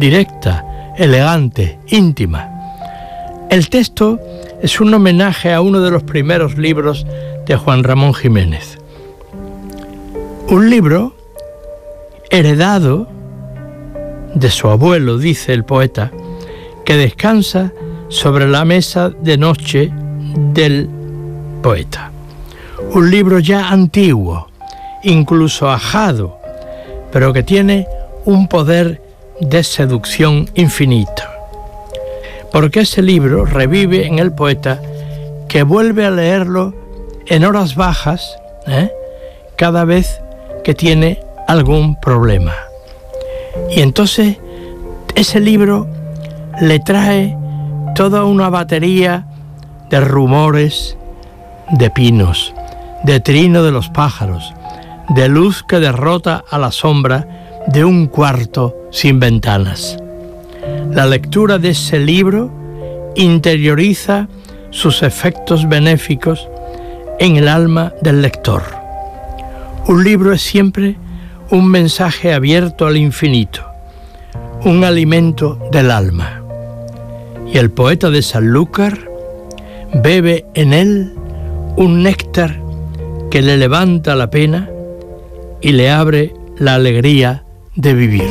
directa, elegante, íntima. El texto es un homenaje a uno de los primeros libros de Juan Ramón Jiménez. Un libro heredado de su abuelo, dice el poeta, que descansa sobre la mesa de noche del poeta. Un libro ya antiguo, incluso ajado, pero que tiene un poder de seducción infinito. Porque ese libro revive en el poeta, que vuelve a leerlo en horas bajas, cada vez que tiene algún problema. Y entonces ese libro le trae toda una batería de rumores, de pinos, de trino de los pájaros, de luz que derrota a la sombra de un cuarto sin ventanas. La lectura de ese libro interioriza sus efectos benéficos en el alma del lector. Un libro es siempre un mensaje abierto al infinito, un alimento del alma. Y el poeta de Sanlúcar bebe en él un néctar que le levanta la pena y le abre la alegría de vivir.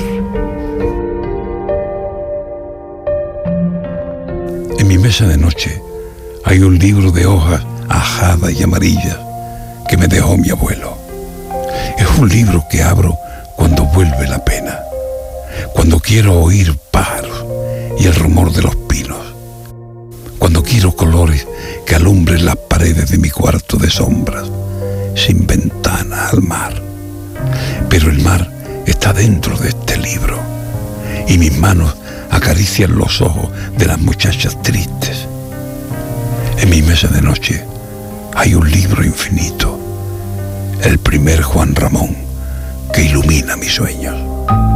En mi mesa de noche hay un libro de hojas ajadas y amarillas que me dejó mi abuelo. Es un libro que abro cuando vuelve la pena, cuando quiero oír pájaros y el rumor de los pinos, cuando quiero colores que alumbren las paredes de mi cuarto de sombras, sin ventana al mar. Pero el mar está dentro de este libro y mis manos acarician los ojos de las muchachas tristes. En mi mesa de noche hay un libro infinito, el primer Juan Ramón que ilumina mis sueños.